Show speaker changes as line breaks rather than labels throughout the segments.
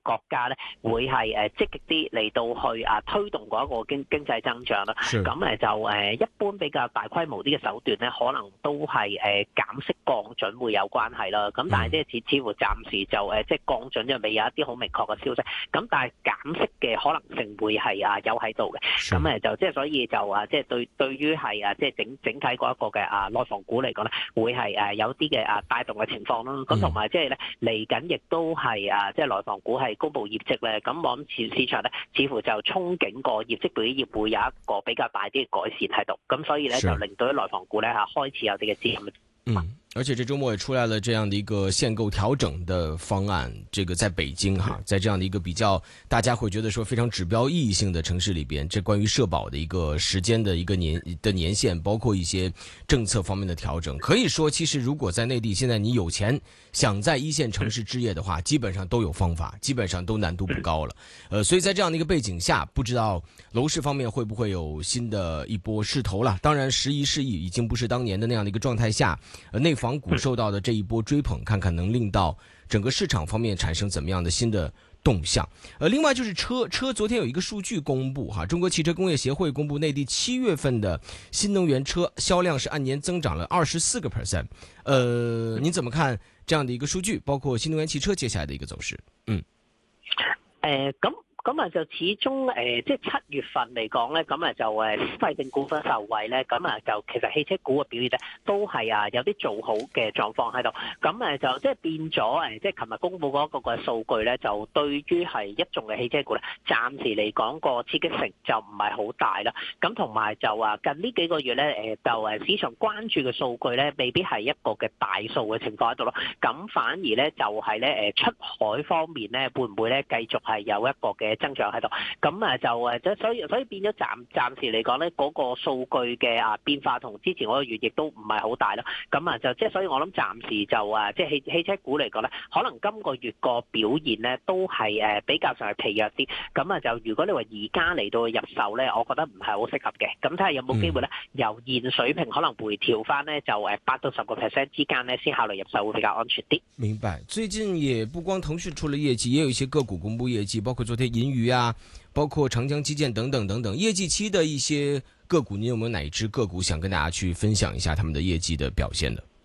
國家咧會係積極啲嚟到去推動嗰一個經濟增長啦。咁就一般比較大規模啲嘅手段咧，可能都係減息降準會有關係啦。咁但係即係似乎暫時就即係降準就未有一啲好明確嘅消息。咁但係減息嘅可能性會係有喺度嘅。咁就即係所以就即係對於係即係整體嗰一個嘅內房股嚟講咧，會係有啲嘅帶動嘅情況啦。咁同埋即係咧嚟緊亦都係即係內房股係公布業績咧。咁我諗市場咧似乎就憧憬個業績表現會有一個比較大啲嘅改善喺度。咁所以咧就令到啲內房股咧開始有啲嘅資金。
而且這周末也出來了這樣的一個限購調整的方案，這個在北京在這樣的一個比較大家會覺得說非常指標意義性的城市裏邊，這關於社保的一個時間的一個年限，包括一些政策方面的調整，可以說其實如果在內地現在你有錢想在一線城市置業的話，基本上都有方法，基本上都難度不高了。所以在這樣的一個背景下，不知道樓市方面會不會有新的一波勢頭了。當然時移世易已經不是當年的那樣的一個狀態下，內房股受到的這一波追捧，看看能令到整個市場方面產生怎麼樣的新的動向。另外就是車昨天有一個數據公布中國汽車工業協會公布內地7月份的新能源車銷量是按年增長了24%。您怎麼看這樣的一個數據，包括新能源汽車接下來的一個走勢？
咁就始終即係7月份嚟講咧，咁就消費性股份受惠咧，咁就其實汽車股嘅表現咧都係有啲做好嘅狀況喺度。咁就即係變咗即係琴日公布嗰個嘅數據咧，就對於係一眾嘅汽車股咧，暫時嚟講個刺激性就唔係好大啦。咁同埋就近呢幾個月咧，就市場關注嘅數據咧，未必係一個嘅大數嘅情況喺度咯。咁反而咧就係咧出海方面咧，會唔會咧繼續係有一個嘅增長喺度？咁就所以變咗暫時嚟講咧，嗰個數據嘅變化同之前嗰個月亦都唔係好大啦。咁就即係所以我諗暫時就即係汽車股嚟講咧，可能今個月個表現咧都係比較上係疲弱啲。咁就如果你話而家嚟到入手咧，我覺得唔係好適合嘅。咁睇下有冇機會咧，由現水平可能回調翻咧，就8到10% 之間咧，先考慮入手會比較安全啲。
明白。最近也不光騰訊出了業績，也有一些個股公布業績，包括昨天銀娛包括長江基建等等等等，業績期的一些個股，你有沒有哪一支個股想跟大家去分享一下他們的業績的表現的？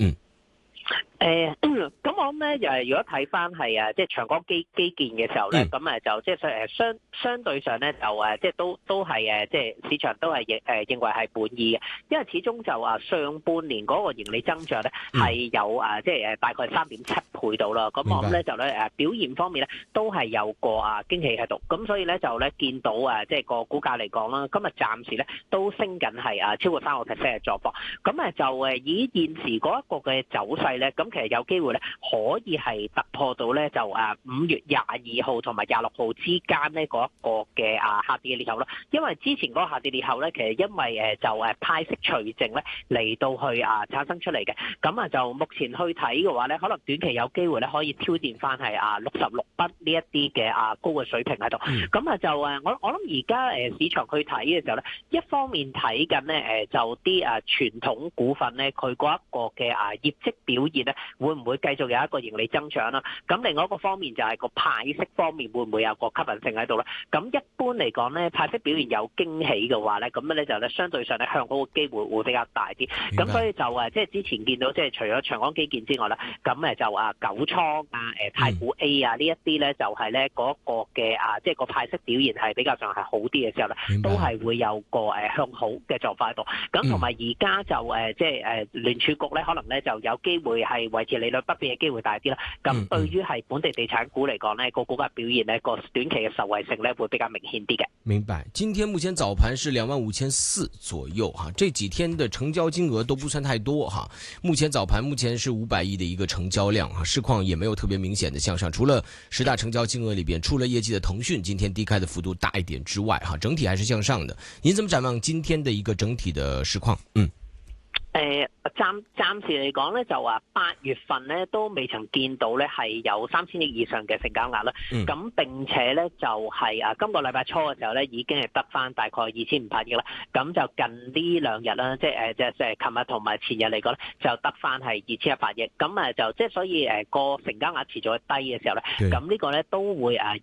咁我諗咧，如果睇翻係即係長江基建嘅時候咧，咁就即係相對上咧，就即係都係即係市場都係認為係滿意嘅，因為始終就上半年嗰個盈利增長咧係有即係大概3.7倍到啦。咁我諗咧就咧表現方面咧都係有個驚喜喺度。咁所以咧就咧見到即係個股價嚟講啦，今日暫時咧都升緊係超過3%嘅狀況。咁就以現時嗰一個嘅走勢咧，咁其實有機會咧可以係突破到咧就5月22號同埋26號之間呢嗰一個嘅下跌嘅裂口啦。因為之前嗰個下跌裂口咧，其實因為就派息除淨咧嚟到去產生出嚟嘅。咁就目前去睇嘅話咧，可能短期有機會咧可以挑戰翻係66蚊呢一啲嘅高嘅水平喺度。咁就我諗而家市場去睇嘅時候咧，一方面睇緊咧就啲傳統股份咧佢嗰一個嘅業績表現咧會唔會繼續有一個盈利增長啦？咁另外一個方面就係個派息方面會唔會有個吸引性喺度咧？咁一般嚟講咧，派息表現有驚喜嘅話咧，咁咧就咧相對上咧向好嘅機會會比較大啲。咁所以就即係之前見到即係除咗長江基建之外啦，咁就九倉太古 A 呢一啲咧就係咧嗰個嘅即係個派息表現係比較上係好啲嘅時候咧，都係會有個向好嘅狀況喺度。咁同埋而家就即係聯儲局咧可能咧就有機會係維持利率不變嘅機會大啲啦。咁對於係本地地產股嚟講呢，個股價表現呢，個短期嘅受惠性呢會比較明顯啲嘅。
明白。今天目前早盤是25,400左右哈，這幾天的成交金額都不算太多哈。目前早盤目前是500億的一個成交量哈，市況也沒有特別明顯的向上。除了10大成交金額裏邊出了業績的騰訊今天低開的幅度大一點之外哈，整體還是向上的。您怎麼展望今天的一個整體的市況？
暫時嚟講咧，就話8月份咧都未曾見到咧係有3000億以上嘅成交額啦。咁並且咧就係今個禮拜初嘅時候咧已經係得翻大概2500億啦。咁就近呢兩日啦，即係琴日同埋前日嚟講咧，就得翻係2100億。咁就即係所以個成交額持續低嘅時候咧，咁呢個咧都會